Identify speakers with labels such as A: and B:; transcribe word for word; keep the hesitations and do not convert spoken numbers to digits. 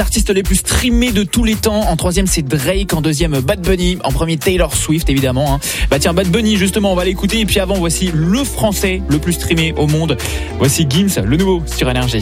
A: artistes les plus streamés de tous les temps. En troisième, c'est Drake. En deuxième, Bad Bunny. En premier, Taylor Swift, évidemment. Hein. Bah tiens, Bad Bunny, justement, on va l'écouter. Et puis avant, voici le français le plus streamé au monde. Voici Gims, le nouveau sur Énergie.